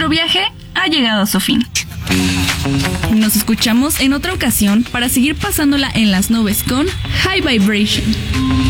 nuestro viaje ha llegado a su fin. Nos escuchamos en otra ocasión para seguir pasándola en las nubes con High Vibration.